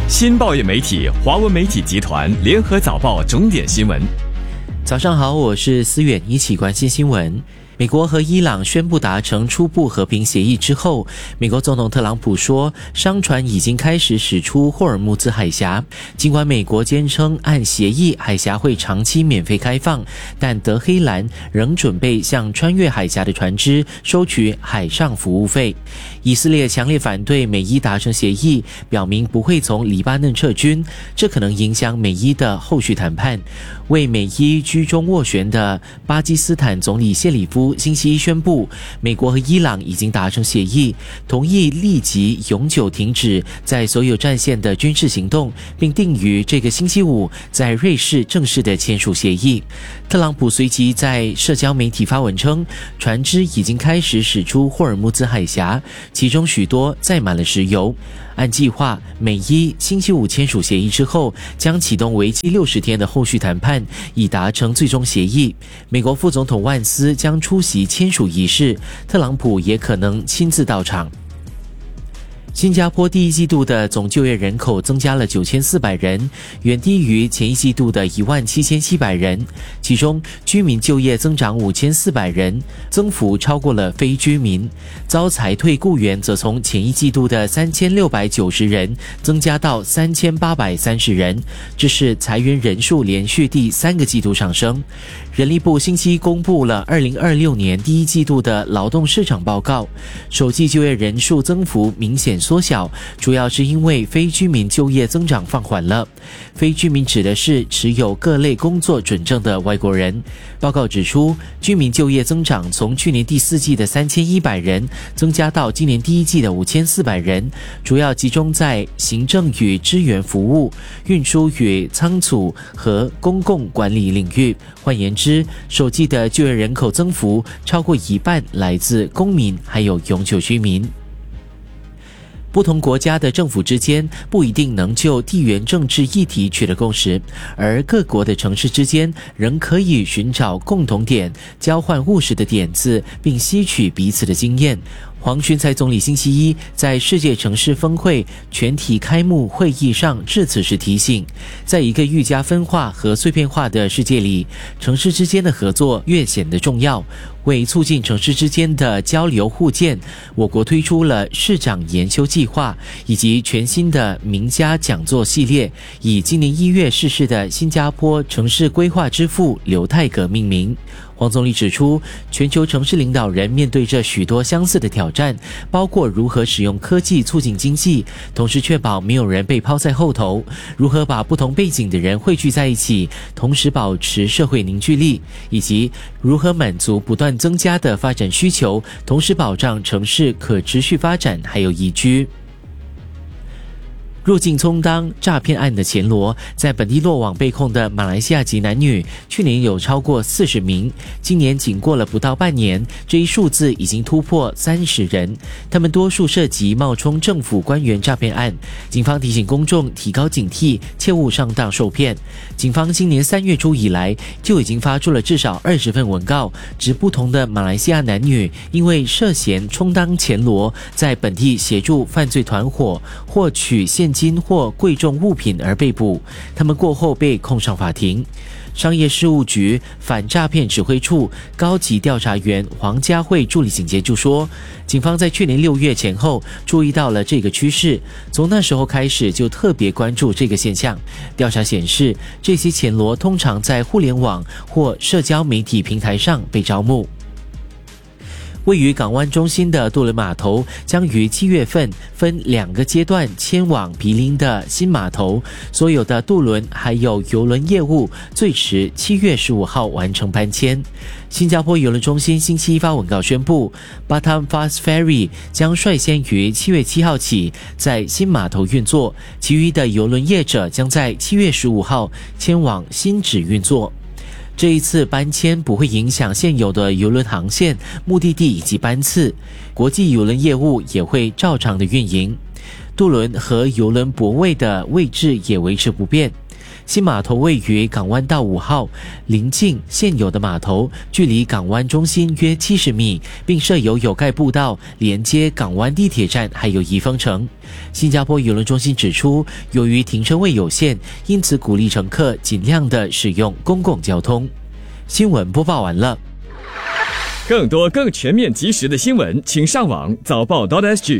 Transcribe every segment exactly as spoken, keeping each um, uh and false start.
新报业媒体华文媒体集团联合早报重点新闻。 早上好，我是思远，一起关心新闻。美国和伊朗宣布达成初步和平协议之后，美国总统特朗普说，商船已经开始驶出霍尔木兹海峡。尽管美国坚称按协议海峡会长期免费开放，但德黑兰仍准备向穿越海峡的船只收取海上服务费。以色列强烈反对美伊达成协议，表明不会从黎巴嫩撤军，这可能影响美伊的后续谈判。为美伊居中斡旋的巴基斯坦总理谢里夫星期一宣布，美国和伊朗已经达成协议，同意立即永久停止在所有战线的军事行动，并定于这个星期五在瑞士正式的签署协议。特朗普随即在社交媒体发文称，船只已经开始驶出霍尔木兹海峡，其中许多载满了石油。按计划，美伊星期五签署协议之后，将启动为期六十天的后续谈判，以达成最终协议。美国副总统万斯将出席签署仪式，特朗普也可能亲自到场。新加坡第一季度的总就业人口增加了九千四百人，远低于前一季度的一万七千七百人。其中，居民就业增长五千四百人，增幅超过了非居民。遭裁退雇员则从前一季度的三千六百九十人增加到三千八百三十人，这是裁员人数连续第三个季度上升。人力部星期一公布了二零二六年第一季度的劳动市场报告，首季就业人数增幅明显缩小，主要是因为非居民就业增长放缓了。非居民指的是持有各类工作准证的外国人。报告指出，居民就业增长从去年第四季的三千一百人增加到今年第一季的五千四百人，主要集中在行政与支援服务、运输与仓储和公共管理领域。换言之，首季的就业人口增幅超过一半来自公民还有永久居民。不同国家的政府之间不一定能就地缘政治议题取得共识，而各国的城市之间仍可以寻找共同点，交换务实的点子，并吸取彼此的经验。黄循财总理星期一在世界城市峰会全体开幕会议上致辞时提醒，在一个愈加分化和碎片化的世界里，城市之间的合作越显得重要。为促进城市之间的交流互鉴，我国推出了市长研修计划以及全新的名家讲座系列，以今年一月逝世的新加坡城市规划之父刘泰阁命名。黄总理指出，全球城市领导人面对着许多相似的挑战，包括如何使用科技促进经济，同时确保没有人被抛在后头；如何把不同背景的人汇聚在一起，同时保持社会凝聚力；以及如何满足不断增加的发展需求，同时保障城市可持续发展还有宜居。入境充当诈骗案的前罗，在本地落网被控的马来西亚籍男女，去年有超过四十名，今年仅过了不到半年，这一数字已经突破三十人。他们多数涉及冒充政府官员诈骗案，警方提醒公众提高警惕，切勿上当受骗。警方今年三月初以来，就已经发出了至少二十份文告，指不同的马来西亚男女因为涉嫌充当前罗，在本地协助犯罪团伙获取现金金或贵重物品而被捕，他们过后被控上法庭。商业事务局反诈骗指挥处高级调查员黄家慧助理警监就说，警方在去年六月前后注意到了这个趋势，从那时候开始就特别关注这个现象。调查显示，这些前罗通常在互联网或社交媒体平台上被招募。位于港湾中心的渡轮码头将于七月份分两个阶段迁往毗邻的新码头，所有的渡轮还有邮轮业务最迟七月十五号完成搬迁。新加坡邮轮中心星期一发文告宣布， Batam Fast Ferry 将率先于七月七号起在新码头运作，其余的邮轮业者将在七月十五号迁往新址运作。这一次搬迁不会影响现有的邮轮航线、目的地以及班次，国际邮轮业务也会照常的运营。渡轮和邮轮泊位的位置也维持不变。 新码头位于港湾道五号，临近现有的码头，距离港湾中心约七十米，并设有有盖步道连接港湾地铁站还有怡丰城。新加坡邮轮中心指出，由于停车位有限，因此鼓励乘客尽量的使用公共交通。新闻播报完了。 更多更全面及时的新闻，请上网早报 .sg。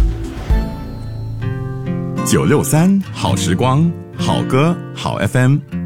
九六三好时光，好歌好 F M。